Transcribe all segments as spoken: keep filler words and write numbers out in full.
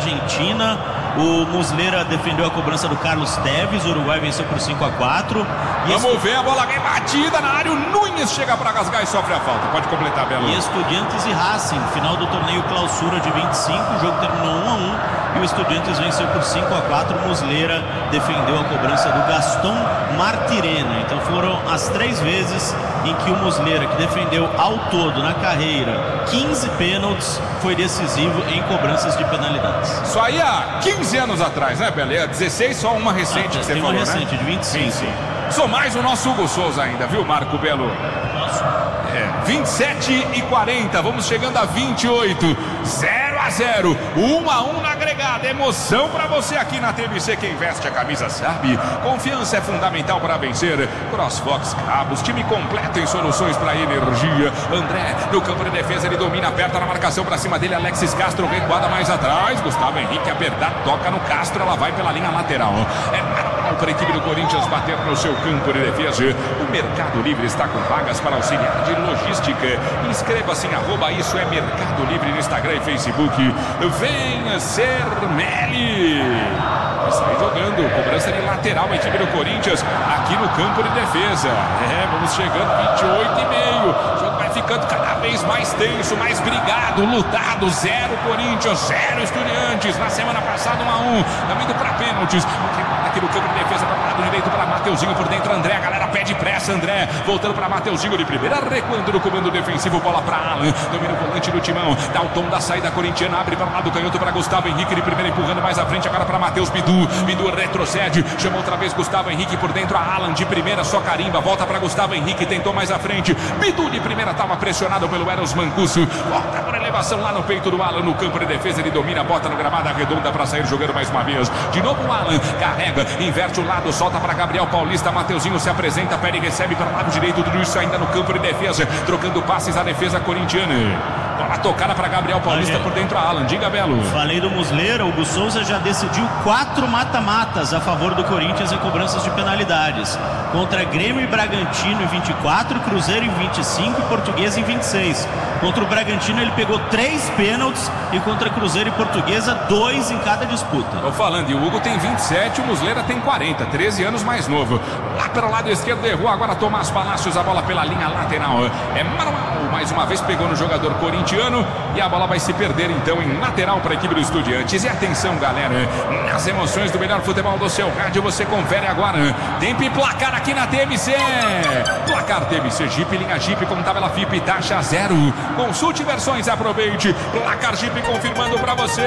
Argentina. O Muslera defendeu a cobrança do Carlos Tevez. O Uruguai venceu por cinco a quatro. E Vamos estu... ver a bola bem batida na área. O Nunes chega para rasgar e sofre a falta. Pode completar, Belo. E Estudiantes e Racing, final do torneio Clausura de vinte e cinco. O jogo terminou um a um. E o Estudiantes venceu por cinco a quatro. O Muslera defendeu a cobrança do Gaston Martirena. Então foram as três vezes em que o Muslera, que defendeu ao todo na carreira quinze pênaltis, foi decisivo em cobranças de penalidades. Só aí há quinze anos atrás, né, Beleza? dezesseis, só uma recente ah, que você falou, uma né? recente, de vinte e cinco. Sim, sim. Sou mais o nosso Hugo Souza ainda, viu, Marco Belo? Nossa. É, vinte e sete e quarenta, vamos chegando a vinte e oito, zero a zero, um a um na agregada. Emoção pra você aqui na T V C. Quem veste a camisa sabe, confiança é fundamental para vencer. CrossFox Cabos, time completo em soluções para energia. André no campo de defesa, ele domina, aperta na marcação pra cima dele. Alexis Castro recuada mais atrás. Gustavo Henrique apertar, toca no Castro, ela vai pela linha lateral. É manual para a equipe do Corinthians bater no seu campo de defesa. O Mercado Livre está com vagas para auxiliar de logística. Inscreva-se em arroba isso é Mercado Livre no Instagram e Facebook. Venha ser Meli. Vai sair jogando, cobrança de lateral a equipe do Corinthians aqui no campo de defesa. É, vamos chegando vinte e oito e meio. O jogo vai ficando cada vez mais tenso, mais brigado, lutado. Zero Corinthians, zero Estudiantes. Na semana passada um a um. Também indo para pênaltis. Aqui no campo de defesa para o lado direito para Mateuzinho, por dentro André, a galera pede pressa, André voltando para Mateuzinho de primeira, recuando no comando defensivo, bola para Alan, domina o volante do timão, dá o tom da saída corintiana, abre para o lado canhoto para Gustavo Henrique de primeira, empurrando mais à frente agora para Matheus Bidu, Bidu retrocede, chamou outra vez Gustavo Henrique por dentro, a Alan de primeira, só carimba, volta para Gustavo Henrique, tentou mais à frente, Bidu de primeira, estava pressionado pelo Eros Mancuso, volta por elevação lá no peito do Alan, no campo de defesa, ele domina, bota no gramado, arredonda para sair jogando mais uma vez, de novo o Alan, carrega, inverte o lado, solta para Gabriel Paulista, Mateuzinho se apresenta, pede e recebe para o lado direito, tudo isso ainda no campo de defesa, trocando passes a defesa corintiana. Bola tocada para Gabriel Paulista por dentro a Alan, diga Belo. Falei do Muslera, o Hugo Souza já decidiu quatro mata-matas a favor do Corinthians em cobranças de penalidades. Contra Grêmio e Bragantino em vinte e quatro, Cruzeiro em vinte e cinco e Portuguesa em vinte e seis. Contra o Bragantino ele pegou três pênaltis e contra Cruzeiro e Portuguesa, dois em cada disputa. Tô falando, e o Hugo tem vinte e sete, o Muslera tem quarenta, treze anos mais novo. Lá pelo lado esquerdo errou, agora Tomás Palácios, a bola pela linha lateral. É manual, mais uma vez pegou no jogador corintiano e a bola vai se perder então em lateral para a equipe dos Estudiantes. E atenção, galera, nas emoções do melhor futebol do seu rádio, você confere agora. Tempo e placar aqui na T M C. Placar T M C Jeep, linha Jeep com tabela F I P, taxa zero. Consulte versões, aproveite. Placar Jeep confirmando para você.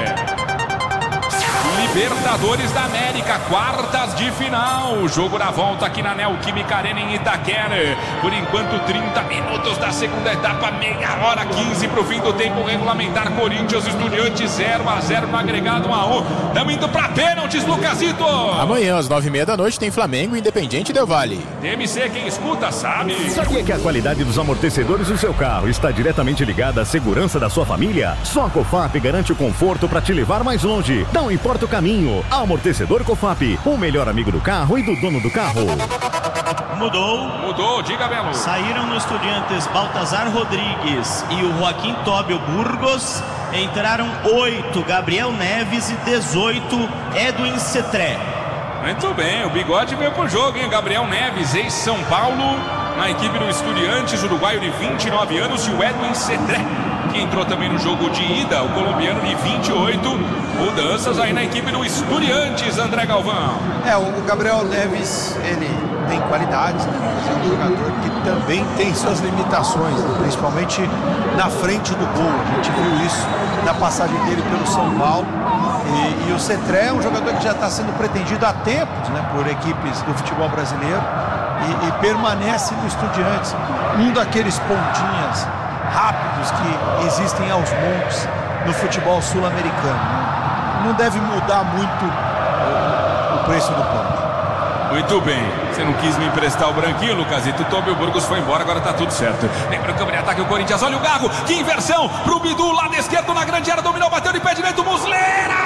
Libertadores da América, quartas de final. Jogo da volta aqui na Neoquímica Arena em Itaquera. Por enquanto, trinta minutos da segunda etapa, meia hora, quinze para o fim do tempo regulamentar. Corinthians, Estudiantes, zero a zero no agregado, um a um. Estamos indo para pênaltis, Lucasito. Amanhã, às nove e meia da noite, tem Flamengo e Independiente Del Valle. T M C, quem escuta sabe. Sabia que a qualidade dos amortecedores do seu carro está diretamente ligada à segurança da sua família? Só a Cofap garante o conforto para te levar mais longe. Não importa o caminho. Amortecedor Cofap, o melhor amigo do carro e do dono do carro. Mudou. Mudou, diga Belo. Saíram no Estudiantes Baltazar Rodrigues e o Joaquim Tóbio Burgos. Entraram oito, Gabriel Neves, e dezoito, Edwin Cetré. Muito bem, o bigode veio pro jogo, hein? Gabriel Neves, ex-São Paulo, na equipe do Estudiantes, uruguaio de vinte e nove anos, e o Edwin Cetré, que entrou também no jogo de ida, o colombiano de vinte e oito. Mudanças aí na equipe do Estudiantes, André Galvão. É, o Gabriel Neves, ele tem qualidades, né? Mas é um jogador que também tem suas limitações, né? Principalmente na frente do gol. A gente viu isso na passagem dele pelo São Paulo. E, e o Cetré é um jogador que já está sendo pretendido há tempos, né, por equipes do futebol brasileiro e, e permanece no Estudiantes. Um daqueles pontinhas rápidos que existem aos montes no futebol sul-americano, né? Não deve mudar muito o, o preço do ponto. Muito bem, você não quis me emprestar o branquinho, Lucasito. O Tóbio Burgos foi embora, agora tá tudo certo. Lembra o campo de ataque, o Corinthians, olha o Garro, que inversão pro Bidu, lado esquerdo na grande área, dominou, bateu de pé direito, Muslera!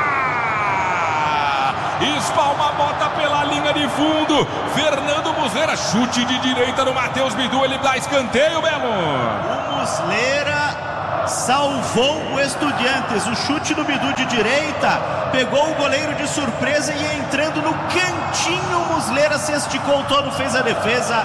Espalma, bota pela linha de fundo, Fernando Muslera, chute de direita no Matheus Bidu, ele dá escanteio, Belo. O Muslera salvou o Estudiantes. O chute do Bidu de direita pegou o goleiro de surpresa e entrando no cantinho, o Muslera se esticou todo, fez a defesa.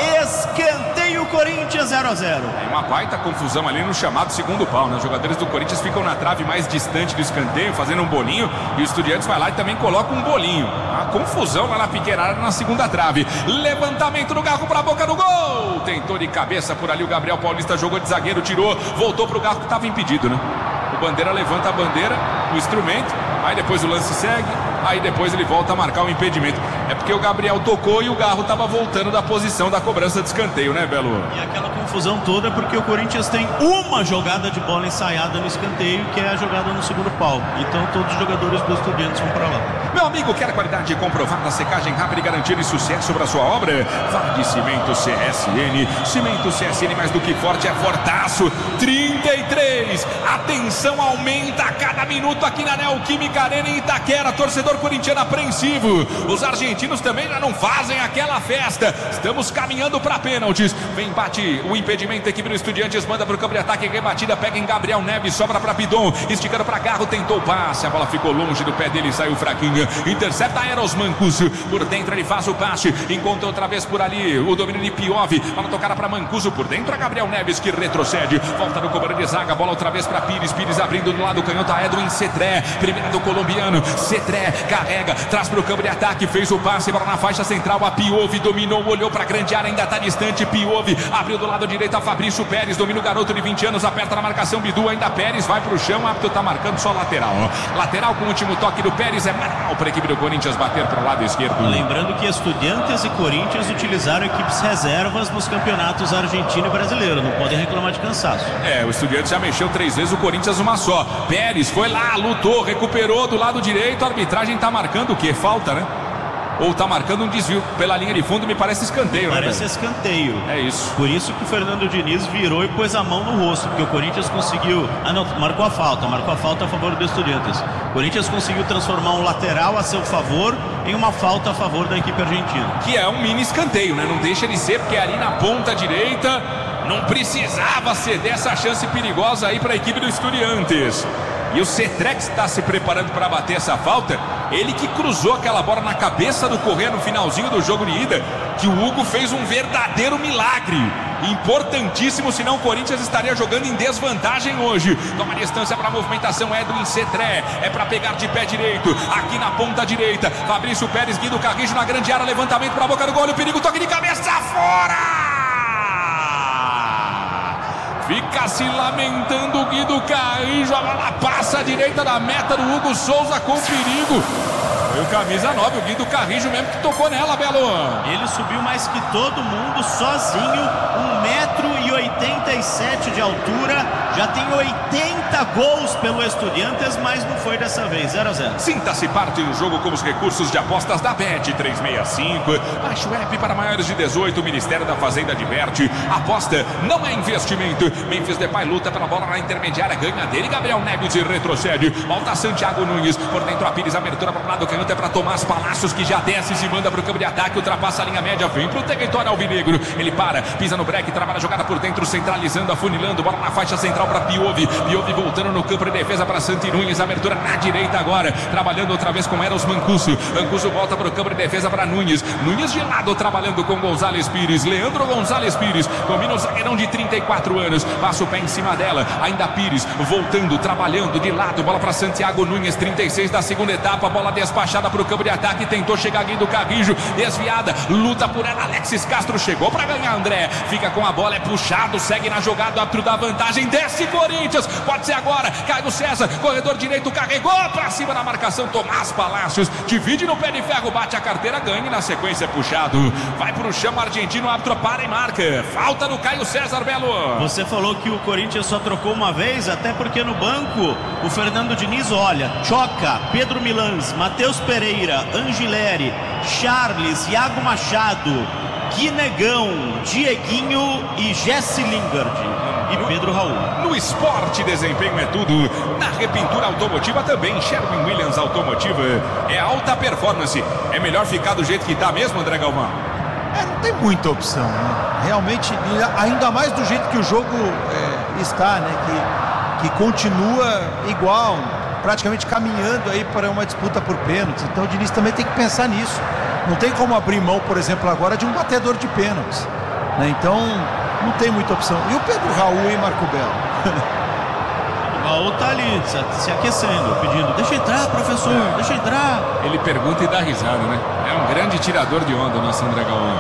Escanteio, Corinthians, zero a zero. É uma baita confusão ali no chamado segundo pau, né? Os jogadores do Corinthians ficam na trave mais distante do escanteio, fazendo um bolinho, e o Estudiantes vai lá e também coloca um bolinho. A confusão lá na pequena na segunda trave. Levantamento do Garro para a boca do gol. Tentou de cabeça por ali o Gabriel Paulista, jogou de zagueiro, tirou, voltou pro Garro que estava impedido, né? O Bandeira levanta a bandeira, o instrumento, aí depois o lance segue, aí depois ele volta a marcar o impedimento. É porque o Gabriel tocou e o Garro estava voltando da posição da cobrança de escanteio, né, Belo? E aquela confusão toda porque o Corinthians tem uma jogada de bola ensaiada no escanteio, que é a jogada no segundo pau. Então todos os jogadores do Estudiantes vão para lá. Meu amigo, quer qualidade comprovada, secagem rápida e garantia de sucesso para sua obra? Vá de Cimento C S N. Cimento C S N mais do que forte, é fortaço. trinta e três. Atenção, aumenta a cada minuto aqui na Neoquímica Arena em Itaquera. Torcedor corintiano apreensivo. Os argentinos também já não fazem aquela festa. Estamos caminhando para pênaltis. Vem, bate o impedimento. A equipe do Estudiantes manda para o campo de ataque. Rebatida, pega em Gabriel Neves, sobra para Pidon. Esticando para Garro, tentou o passe. A bola ficou longe do pé dele, saiu fraquinha. Intercepta Eros Mancuso. Por dentro ele faz o passe. Encontra outra vez por ali o domínio de Piove. Para tocar para Mancuso. Por dentro a Gabriel Neves que retrocede. Volta no comando de zaga. Bola outra vez para Pires. Pires abrindo do lado canhoto. Edwin Cetré. Primeira do colombiano. Cetré carrega. Traz para o campo de ataque. Fez o passe. Bola na faixa central. A Piove dominou. Olhou para a grande área. Ainda está distante. Piove abriu do lado direito a Fabrício Pérez. Domina o garoto de vinte anos. Aperta na marcação. Bidu ainda Pérez. Vai para o chão. O árbitro está marcando só lateral. Lateral com o último toque do Pérez. É manual para a equipe do Corinthians bater para o lado esquerdo. Lembrando que Estudiantes e Corinthians utilizaram equipes reservas nos campeonatos argentino e brasileiro. Não podem reclamar de cansaço. É, o Estudiantes já mexeu três vezes, o Corinthians uma só. Pérez foi lá, lutou, recuperou do lado direito. A arbitragem tá marcando o quê? Falta, né? Ou tá marcando um desvio pela linha de fundo, me parece escanteio, né? Parece escanteio. É isso. Por isso que o Fernando Diniz virou e pôs a mão no rosto, porque o Corinthians conseguiu... Ah, não, marcou a falta, marcou a falta a favor do Estudiantes. O Corinthians conseguiu transformar um lateral a seu favor em uma falta a favor da equipe argentina. Que é um mini escanteio, né? Não deixa de ser, porque ali na ponta direita não precisava ceder essa chance perigosa aí para a equipe do Estudiantes. E o Cetrex está se preparando para bater essa falta. Ele que cruzou aquela bola na cabeça do Correa no finalzinho do jogo de ida, que o Hugo fez um verdadeiro milagre. Importantíssimo, senão o Corinthians estaria jogando em desvantagem hoje. Toma distância para a movimentação, Edwin Cetré. É para pegar de pé direito, aqui na ponta direita. Fabrício Pérez, Guido Carrijo na grande área. Levantamento para a boca do gol, o perigo, toque de cabeça, fora! Fica se lamentando o Guido Carrijo. A bola passa à direita da meta do Hugo Souza com perigo. Foi o camisa nove, o Guido Carrijo mesmo que tocou nela, Belo. Ele subiu mais que todo mundo sozinho, um metro e oitenta e sete de altura. Já tem oitenta gols pelo Estudiantes, mas não foi dessa vez, zero a zero. Sinta-se parte do jogo com os recursos de apostas da Bet três seis cinco. Baixe o app para maiores de dezoito, o Ministério da Fazenda adverte. Aposta não é investimento. Memphis Depay luta pela bola na intermediária, ganha dele, Gabriel Neves e retrocede. Volta Santiago Nunes, por dentro a Pires, abertura para o lado canhoto é para Tomás Palácios, que já desce e se manda para o campo de ataque, ultrapassa a linha média, vem para o território alvinegro. Ele para, pisa no break, trabalha a jogada por dentro, centralizando, afunilando, bola na faixa central para Piove. Piove voltando no campo de defesa para Santi Nunes, abertura na direita agora, trabalhando outra vez com Eros Mancuso. Mancuso volta para o campo de defesa para Nunes. Nunes de lado trabalhando com Gonzalez Pires. Leandro Gonzalez Pires domina o zagueirão de trinta e quatro anos, passa o pé em cima dela, ainda Pires voltando, trabalhando de lado, bola para Santiago Nunes, trinta e seis da segunda etapa, bola despachada para o campo de ataque, tentou chegar Guido Carrijo, desviada, luta por ela, Alexis Castro chegou para ganhar, André, fica com a bola, é puxado, segue na jogada, o árbitro dá vantagem, desce Corinthians, pode ser agora, Caio César, corredor direito, carregou para cima da marcação, Tomás Palácios, divide no pé de ferro, bate a carteira, ganha e na sequência é puxado, vai para o chão argentino, o árbitro para e marca, falta do Caio César, Belo. Você falou que o Corinthians só trocou uma vez, até porque no banco o Fernando Diniz olha, Choca, Pedro Milans, Matheus Pereira, Angileri, Charles, Iago Machado, Guinegão, Dieguinho e Jesse Lingard e Pedro Raul. No esporte, desempenho é tudo. Na repintura automotiva também, Sherwin Williams Automotiva é alta performance. É melhor ficar do jeito que tá mesmo, André Galvão? É, não tem muita opção, né? Realmente, ainda mais do jeito que o jogo é, está, né? Que que continua igual, praticamente caminhando aí para uma disputa por pênaltis. Então o Diniz também tem que pensar nisso. Não tem como abrir mão, por exemplo, agora de um batedor de pênaltis, né? Então não tem muita opção. E o Pedro Raul, hein, Marco Belo? O Raul tá ali se aquecendo, pedindo: deixa entrar, professor, deixa entrar. Ele pergunta e dá risada, né? É um grande tirador de onda o nosso André Galvão.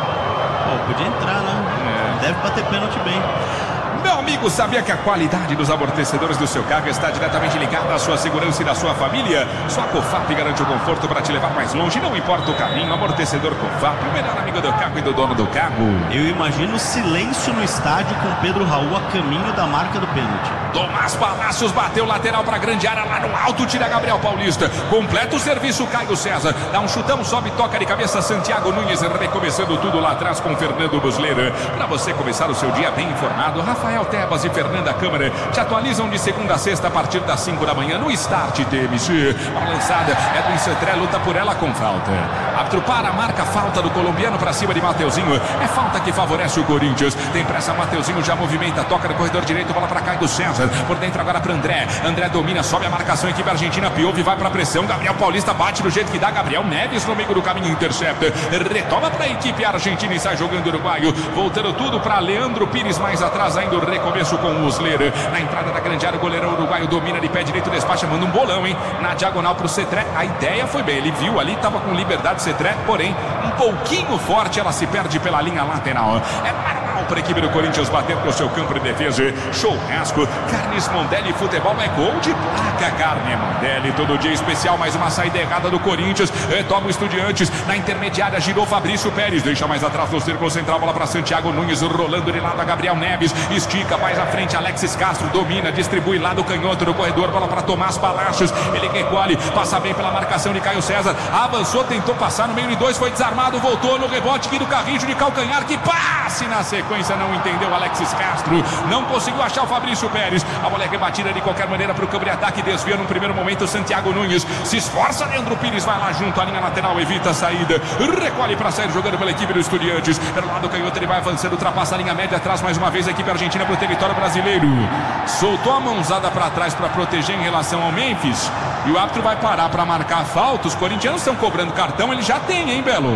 Pô, podia entrar, né? É. Deve bater pênalti bem. Meu amigo, sabia que a qualidade dos amortecedores do seu carro está diretamente ligada à sua segurança e da sua família? Sua Cofap garante o conforto para te levar mais longe, não importa o caminho. Amortecedor Cofap, o melhor amigo do carro e do dono do carro. Eu imagino silêncio no estádio com Pedro Raul a caminho da marca do pênalti. Tomás Palácios bateu lateral para a grande área, lá no alto tira Gabriel Paulista. Completa o serviço Caio César, dá um chutão, sobe, toca de cabeça Santiago Nunes, recomeçando tudo lá atrás com Fernando Busleira. Para você começar o seu dia bem informado, Rafael Tebas e Fernanda Câmara te atualizam de segunda a sexta a partir das cinco da manhã no Start T M C. A lançada é do Incetré, luta por ela com falta. Árbitro para a marca falta do colombiano para cima de Mateuzinho. É falta que favorece o Corinthians. Tem pressa, Mateuzinho já movimenta, toca no corredor direito, bola para Caio César. Por dentro agora para André. André domina, sobe a marcação, equipe argentina, Piove vai para pressão. Gabriel Paulista bate do jeito que dá. Gabriel Neves no meio do caminho intercepta. Retoma para a equipe argentina e sai jogando o uruguaio. Voltando tudo para Leandro Pires mais atrás ainda. O recomeço com o Muslera. Na entrada da grande área, o goleirão uruguaio domina de pé direito, despacha, manda um bolão, hein? Na diagonal pro Cetré. A ideia foi bem, ele viu ali, tava com liberdade o Cetré, porém, um pouquinho forte, ela se perde pela linha lateral. É normal para a equipe do Corinthians bater pro seu campo de defesa. Churrasco, Carnes Mondelli, futebol é gol de placa. Carne Mondelli, todo dia especial, mais uma saída errada do Corinthians. Retoma o Estudiantes, na intermediária, girou Fabrício Pérez, deixa mais atrás no círculo central, bola para Santiago Nunes, rolando de lado a Gabriel Neves. Estica mais à frente, Alexis Castro domina, distribui lá do canhoto do corredor, bola para Tomás Palácios, ele recolhe, passa bem pela marcação de Caio César, avançou, tentou passar no meio de dois, foi desarmado, voltou no rebote aqui do Carrijo de calcanhar, que passe na sequência, não entendeu Alexis Castro, não conseguiu achar o Fabrício Pérez, a bola é rebatida de qualquer maneira para o campo de ataque, desvia no primeiro momento, Santiago Nunes se esforça, Leandro Pires vai lá junto, a linha lateral, evita a saída, recolhe para sair jogando pela equipe do Estudiantes, pelo lado do canhoto ele vai avançando, ultrapassa a linha média atrás mais uma vez a equipe argentina para o território brasileiro. Soltou a mãozada para trás para proteger em relação ao Memphis. E o árbitro vai parar para marcar a falta. Os corintianos estão cobrando cartão. Ele já tem, hein, Belo?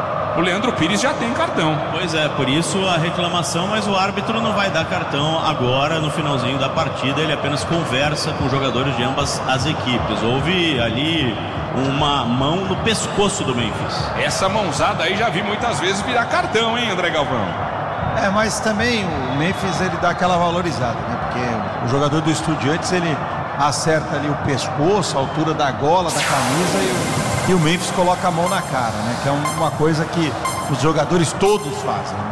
O Leandro Pires já tem cartão. Pois é, por isso a reclamação, mas o árbitro não vai dar cartão agora no finalzinho da partida. Ele apenas conversa com os jogadores de ambas as equipes. Houve ali uma mão no pescoço do Memphis. Essa mãozada aí já vi muitas vezes virar cartão, hein, André Galvão? É, mas também o Memphis ele dá aquela valorizada, né? Porque o jogador do Estudiantes ele acerta ali o pescoço, a altura da gola, da camisa e o, e o Memphis coloca a mão na cara, né? Que é uma coisa que os jogadores todos fazem, né?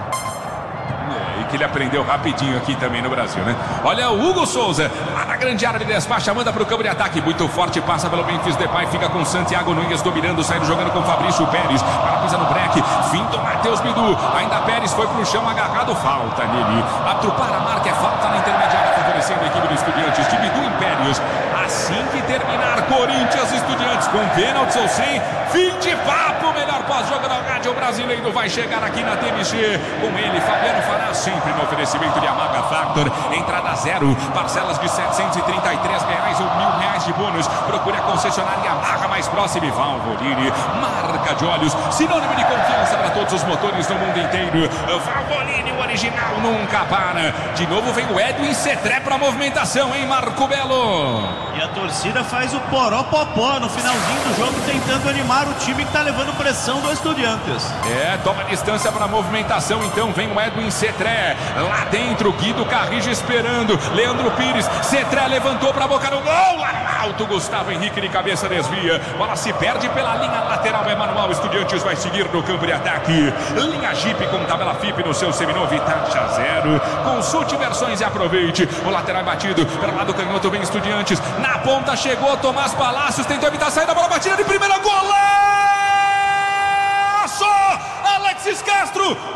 É, e que ele aprendeu rapidinho aqui também no Brasil, né? Olha o Hugo Souza, lá na grande área de despacha, manda pro campo de ataque, muito forte, passa pelo Memphis Depay, fica com Santiago Nunes dominando, saindo jogando com Fabrício Pérez, para pisa no break, fim do Matheus Bidu, ainda Pérez foi pro chão, agarrado, falta nele, árbitro para a marca, é falta na intermediária, favorecendo a equipe do Estudiantes, de Bidu Impérios, assim que terminar, Corinthians Estudiantes com pênaltis ou sem, fim de papo, melhor pós-jogo da rádio brasileiro vai chegar aqui na T M C, com ele, Fabiano Fará, sempre no oferecimento de Yamaha Factor, entrada zero, parcelas de setecentos e trinta e três reais ou mil reais de bônus, procure a concessionária Yamaha mais próxima e Valvoline, marca de olhos, sinônimo de confiança para todos os motores no mundo inteiro, Valvoline, o original nunca para, de novo vem o Edwin Cetré para a movimentação, hein, Marco Belo? E a torcida faz o poró-popó no finalzinho do jogo, tentando animar o time que está levando pressão do Estudiantes. É, toma distância para a movimentação, então vem o Edwin Cetré, lá dentro, Guido Carrijo esperando, Leandro Pires, Cetré levantou para a boca do gol, lá no alto, Gustavo Henrique de cabeça desvia, bola se perde pela linha lateral, é manual, Estudiantes vai seguir no campo de ataque, linha Jeep com tabela F I P no seu seminovo e taxa zero, consulte versões e aproveite, o lateral é batido, pelo lado canhoto vem Estudiantes, na ponta chegou Tomás Palácios, tentou evitar a saída, bola batida de primeira, golaço! Alexis Castro